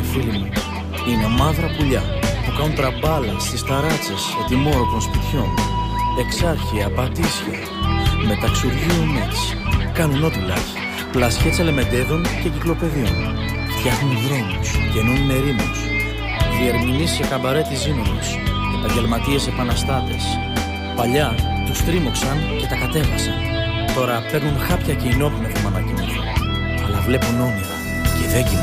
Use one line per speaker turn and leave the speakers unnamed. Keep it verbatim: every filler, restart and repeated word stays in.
φίλοι μου, είναι μαύρα πουλιά που κάνουν τραμπάλα στις ταράτσες ετοιμόρροπων σπιτιών. Εξάρχεια, πατήσια, μεταξουργείο μέτς, κάνουν ότουλάχι, πλασιές ελεμεντέδων και κυκλοπεδίων. Φτιάχνουν δρόμους, γεννούν ερήμους, διερμηνείς σε καμπαρέ της Ζήνονος, επαγγελματίες επαναστάτες. Παλιά τους τρίμωξαν και τα κατέβασαν. Τώρα παίρνουν χάπια και ενόπνευμα να κοιμηθούν. Αλλά βλέπουν όνειρα και δεν κοιμούνται.